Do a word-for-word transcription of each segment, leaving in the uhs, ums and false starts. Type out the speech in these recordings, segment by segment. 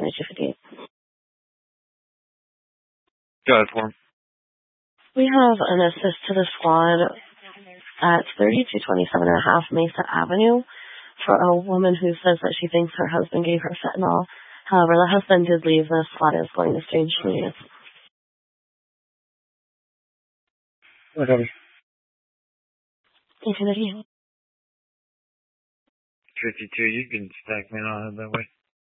thirty-two fifty-eight. Go ahead for him. We have an assist to the squad at thirty-two twenty-seven and a half Mesa Avenue for a woman who says that she thinks her husband gave her fentanyl. However, the husband did leave. The squad is going to stage three. Whatever. Infinity. fifty-two, you can stack me on it that way.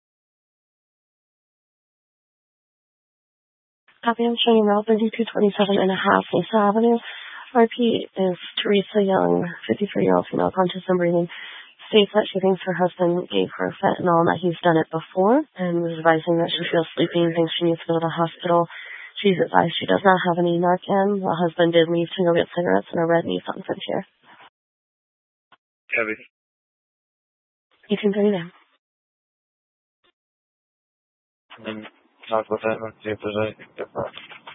Copy, I'm showing you now thirty-two twenty-seven and a half Mesa Avenue. R P is Teresa Young, fifty-three-year-old female, conscious and breathing. States that she thinks her husband gave her fentanyl and that he's done it before, and was advising that she feels sleepy and thinks she needs to go to the hospital. She's advised she does not have any Narcan. The husband did leave to go get cigarettes and a red Nissan Frontier. Heavy. You can bring it down. And then talk with that and see if there's anything different.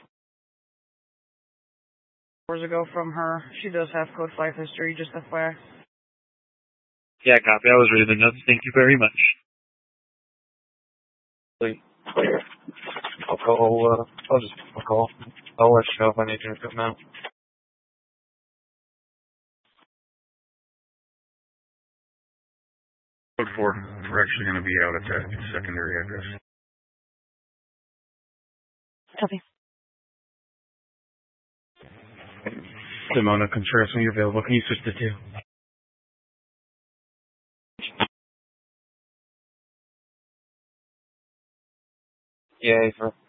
Hours ago from her. She does have code five history, just F Y I. Yeah, copy. I was reading the notes. Thank you very much. Clear. I'll call, uh, I'll just I'll call. I'll let you know if I need you to come out. Code four. We're actually going to be out at that secondary address. Copy. Simona Contreras, when you're available, can you switch to two? Yeah, for